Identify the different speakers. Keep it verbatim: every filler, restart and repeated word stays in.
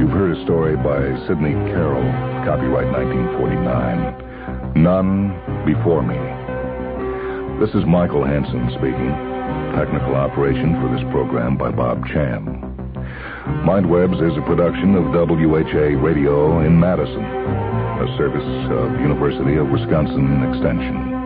Speaker 1: You've heard a story by Sidney Carroll, copyright nineteen forty-nine. None Before Me. This is Michael Hansen speaking. Technical operation for this program by Bob Chan. Mindwebs is a production of W H A Radio in Madison, a service of University of Wisconsin Extension.